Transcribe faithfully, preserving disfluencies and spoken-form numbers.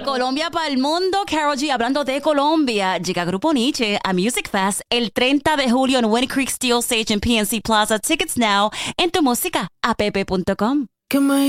Colombia para el mundo, Karol G. Hablando de Colombia, llega Grupo Nietzsche a Music Fest el treinta de julio en Winnie Creek Steel Stage en P N C Plaza. Tickets now en tu música app punto com.